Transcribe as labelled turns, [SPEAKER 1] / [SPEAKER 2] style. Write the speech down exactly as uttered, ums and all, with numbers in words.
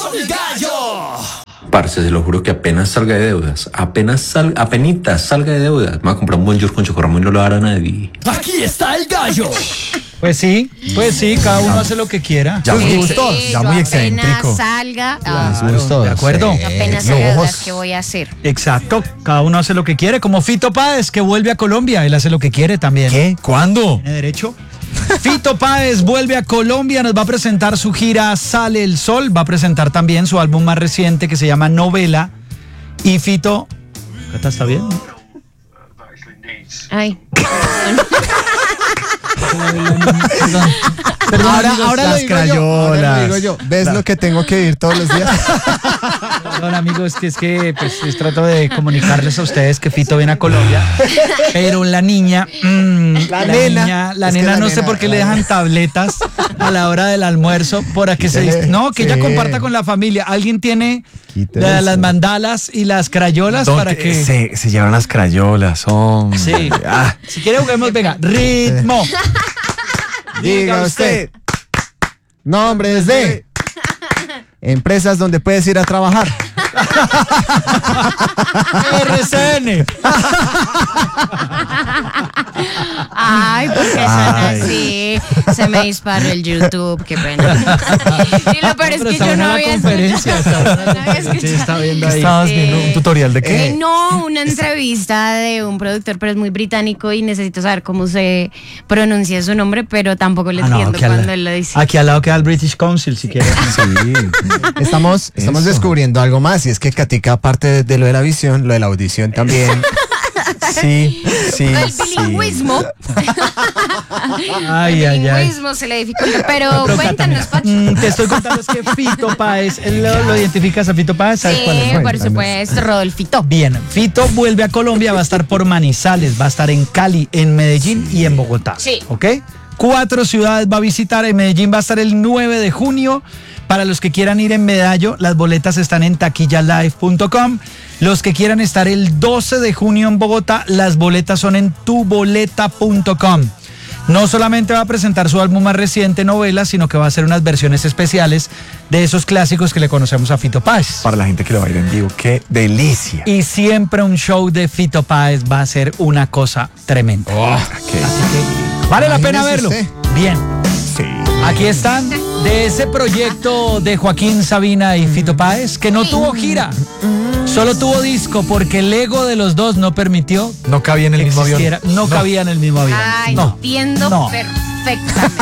[SPEAKER 1] con el gallo.
[SPEAKER 2] Parce, se lo juro que apenas salga de deudas, apenas salga, apenitas salga de deudas, me voy a comprar un buen yogur con chocorramo y no lo dará a nadie.
[SPEAKER 1] Aquí está el gallo.
[SPEAKER 3] Pues sí, pues sí, cada uno hace lo que quiera.
[SPEAKER 4] Ya
[SPEAKER 5] Sí,
[SPEAKER 4] sus gustos,
[SPEAKER 5] sí,
[SPEAKER 4] ya
[SPEAKER 5] yo
[SPEAKER 4] muy
[SPEAKER 5] apenas
[SPEAKER 4] excéntrico.
[SPEAKER 5] salga,
[SPEAKER 4] Sus
[SPEAKER 5] ah,
[SPEAKER 4] gustos,
[SPEAKER 3] ¿de acuerdo?
[SPEAKER 4] sí.
[SPEAKER 5] apenas salga,
[SPEAKER 4] Ojos.
[SPEAKER 5] ¿qué voy a hacer?
[SPEAKER 3] Exacto, cada uno hace lo que quiere, como Fito Páez, que vuelve a Colombia, él hace lo que quiere también.
[SPEAKER 4] ¿Qué? ¿Cuándo?
[SPEAKER 3] ¿Tiene derecho? Fito Páez vuelve a Colombia, nos va a presentar su gira Sale el Sol, va a presentar también su álbum más reciente que se llama Novela. Y Fito... ¿Cata está bien?
[SPEAKER 5] Ay,
[SPEAKER 3] Perdón. Perdón,
[SPEAKER 4] Ahora,
[SPEAKER 3] amigos,
[SPEAKER 4] ahora lo
[SPEAKER 3] las
[SPEAKER 4] digo yo, ahora lo
[SPEAKER 3] crayolas.
[SPEAKER 4] digo yo. ¿Ves lo que tengo que vivir todos los días?
[SPEAKER 3] Perdón, amigos, que es que pues, es trato de comunicarles a ustedes que Fito viene a Colombia, pero la niña, mmm,
[SPEAKER 4] La
[SPEAKER 3] la,
[SPEAKER 4] nena.
[SPEAKER 3] niña, la
[SPEAKER 4] Es que
[SPEAKER 3] nena
[SPEAKER 4] la
[SPEAKER 3] no sé
[SPEAKER 4] nena,
[SPEAKER 3] por qué
[SPEAKER 4] la
[SPEAKER 3] le dejan
[SPEAKER 4] nena.
[SPEAKER 3] tabletas a la hora del almuerzo para que se
[SPEAKER 4] Quítele,
[SPEAKER 3] dis- no, que ella
[SPEAKER 4] sí.
[SPEAKER 3] comparta con la familia. ¿Alguien tiene
[SPEAKER 4] Quítele
[SPEAKER 3] la-
[SPEAKER 4] eso.
[SPEAKER 3] las mandalas y las crayolas
[SPEAKER 6] Don,
[SPEAKER 3] para que
[SPEAKER 6] se, se llevan las crayolas, hombre.
[SPEAKER 3] sí.
[SPEAKER 6] Ah,
[SPEAKER 3] Si quiere juguemos, venga, ritmo.
[SPEAKER 4] Diga usted. Nombres de empresas donde puedes ir a trabajar.
[SPEAKER 3] R C N.
[SPEAKER 5] ay, ¿por qué son así? Se me disparó el YouTube, qué pena. Y lo peor es
[SPEAKER 3] Pero
[SPEAKER 5] que
[SPEAKER 3] está
[SPEAKER 5] yo
[SPEAKER 3] buena
[SPEAKER 5] no
[SPEAKER 3] la
[SPEAKER 5] había
[SPEAKER 3] conferencia,
[SPEAKER 5] escuchado.
[SPEAKER 3] está buena
[SPEAKER 5] No había
[SPEAKER 3] la- sí,
[SPEAKER 5] escuchado.
[SPEAKER 3] está viendo
[SPEAKER 6] ¿qué
[SPEAKER 3] ahí.
[SPEAKER 6] estabas
[SPEAKER 5] Sí.
[SPEAKER 6] viendo? ¿Un tutorial de
[SPEAKER 5] Eh,
[SPEAKER 6] qué?
[SPEAKER 5] no, una entrevista de un productor, pero es muy británico y necesito saber cómo se pronuncia su nombre, pero tampoco le
[SPEAKER 3] Ah, no,
[SPEAKER 5] entiendo
[SPEAKER 3] aquí al-
[SPEAKER 5] cuando él lo dice.
[SPEAKER 3] Aquí al lado queda el British Council, si quieres.
[SPEAKER 6] Sí.
[SPEAKER 4] Estamos, estamos
[SPEAKER 6] Eso.
[SPEAKER 4] descubriendo algo más y es que Katica, aparte de, de lo de la visión, lo de la audición también.
[SPEAKER 6] Sí, sí,
[SPEAKER 5] El
[SPEAKER 6] sí.
[SPEAKER 5] bilingüismo.
[SPEAKER 3] Ay,
[SPEAKER 5] el
[SPEAKER 3] ay, ay.
[SPEAKER 5] bilingüismo se le dificulta, pero
[SPEAKER 3] Pero,
[SPEAKER 5] cuéntanos,
[SPEAKER 3] Cata,
[SPEAKER 5] Pacho.
[SPEAKER 3] mira, mm, te estoy contando es que Fito Páez, ¿él ¿lo, lo identificas a Fito Páez? ¿Sabes
[SPEAKER 5] Sí,
[SPEAKER 3] cuál es?
[SPEAKER 5] por supuesto, Rodolfito.
[SPEAKER 3] Bien, Fito vuelve a Colombia, va a estar por Manizales, va a estar en Cali, en Medellín y en Bogotá.
[SPEAKER 5] Sí.
[SPEAKER 3] ¿Ok? Cuatro ciudades va a visitar, en Medellín va a estar el nueve de junio. Para los que quieran ir en Medallo, las boletas están en taquilla live punto com. Los que quieran estar el doce de junio en Bogotá, las boletas son en tu boleta punto com. No solamente va a presentar su álbum más reciente, Novela, sino que va a hacer unas versiones especiales de esos clásicos que le conocemos a Fito Páez.
[SPEAKER 6] Para la gente que lo va a ir en vivo, qué delicia.
[SPEAKER 3] Y siempre un show de Fito Páez va a ser una cosa tremenda.
[SPEAKER 6] Oh, qué-
[SPEAKER 3] Así que vale la pena
[SPEAKER 4] Imagínese
[SPEAKER 3] verlo.
[SPEAKER 4] usted.
[SPEAKER 3] Bien,
[SPEAKER 6] sí.
[SPEAKER 3] aquí están de ese proyecto de Joaquín Sabina y Fito Páez, que no tuvo gira, solo tuvo disco porque el ego de los dos no permitió
[SPEAKER 6] No cabía en el
[SPEAKER 3] que
[SPEAKER 6] mismo avión.
[SPEAKER 3] existiera, no cabía en el mismo avión.
[SPEAKER 5] Ay,
[SPEAKER 3] No,
[SPEAKER 5] entiendo
[SPEAKER 3] no.
[SPEAKER 5] perfectamente.